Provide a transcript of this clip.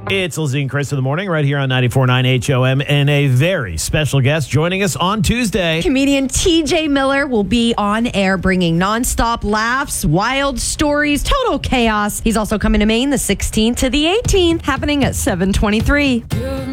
It's Lizzie and Chris in the morning right here on 94.9 HOM, and a very special guest joining us on Tuesday. Comedian TJ Miller will be on air bringing nonstop laughs, wild stories, total chaos. He's also coming to Maine the 16th to the 18th, happening at 7:23.